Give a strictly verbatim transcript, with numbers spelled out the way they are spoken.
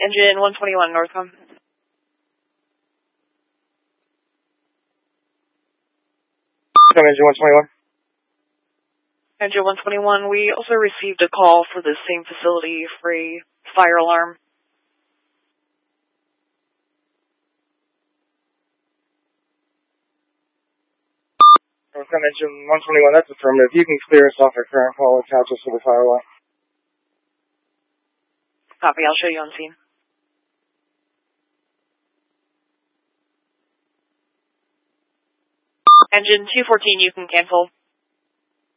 Engine one twenty-one, Northcom. Come Engine one twenty-one. Engine one twenty-one, we also received a call for the same facility for a fire alarm. Northcom Engine one twenty-one, that's affirmative. You can clear us off our current call and catch us for the fire alarm. Copy, I'll show you on scene. Engine two fourteen, you can cancel.